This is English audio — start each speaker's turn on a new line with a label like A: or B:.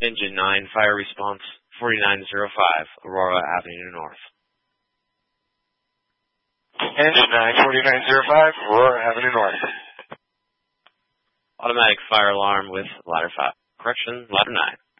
A: Engine 9, fire response 4905, Aurora Avenue North.
B: Engine 9, 4905, Aurora Avenue North.
A: Automatic fire alarm with ladder 5. Correction, ladder 9.